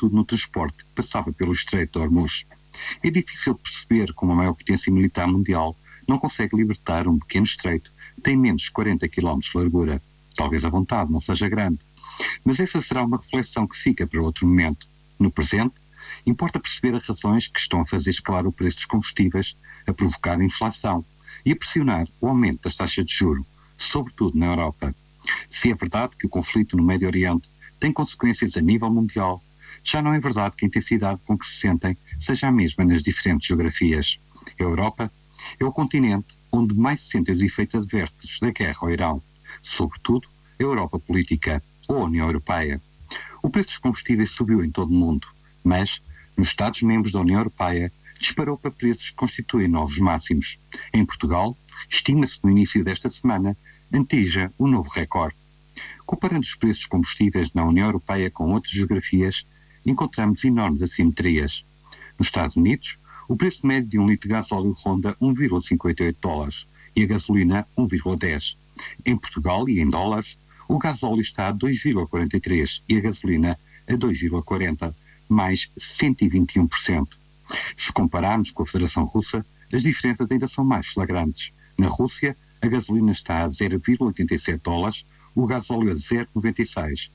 sobretudo no transporte que passava pelo Estreito de Hormuz. É difícil perceber como a maior potência militar mundial não consegue libertar um pequeno estreito que tem menos de 40 quilómetros de largura. Talvez a vontade não seja grande. Mas essa será uma reflexão que fica para outro momento. No presente, importa perceber as razões que estão a fazer escalar o preço dos combustíveis, a provocar a inflação e a pressionar o aumento das taxas de juros, sobretudo na Europa. Se é verdade que o conflito no Médio Oriente tem consequências a nível mundial, já não é verdade que a intensidade com que se sentem seja a mesma nas diferentes geografias. A Europa é o continente onde mais se sentem os efeitos adversos da guerra ao Irão, sobretudo a Europa política ou a União Europeia. O preço dos combustíveis subiu em todo o mundo, mas, nos Estados-membros da União Europeia, disparou para preços que constituem novos máximos. Em Portugal, estima-se no início desta semana, atinja um novo recorde. Comparando os preços dos combustíveis na União Europeia com outras geografias, encontramos enormes assimetrias. Nos Estados Unidos, o preço médio de um litro de gasóleo ronda 1,58 dólares e a gasolina 1,10. Em Portugal e em dólares, o gasóleo está a 2,43 e a gasolina a 2,40, mais 121%. Se compararmos com a Federação Russa, as diferenças ainda são mais flagrantes. Na Rússia, a gasolina está a 0,87 dólares, o gasóleo a 0,96,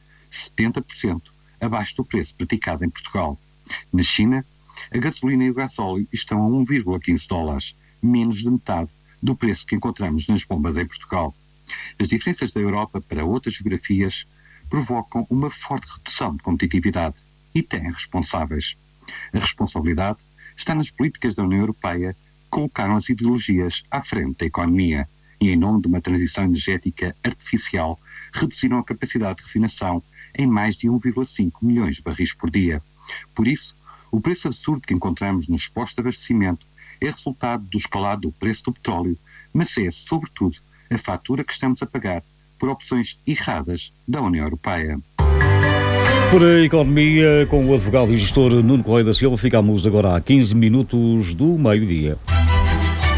70% abaixo do preço praticado em Portugal. Na China, a gasolina e o gasóleo estão a 1,15 dólares, menos de metade do preço que encontramos nas bombas em Portugal. As diferenças da Europa para outras geografias provocam uma forte redução de competitividade e têm responsáveis. A responsabilidade está nas políticas da União Europeia que colocaram as ideologias à frente da economia e, em nome de uma transição energética artificial, reduziram a capacidade de refinação em mais de 1,5 milhões de barris por dia. Por isso, o preço absurdo que encontramos nos postos de abastecimento é resultado do escalado do preço do petróleo, mas é, sobretudo, a fatura que estamos a pagar por opções erradas da União Europeia. Por a economia, com o advogado e gestor Nuno Correia da Silva, ficamos agora a 15 minutos do meio-dia.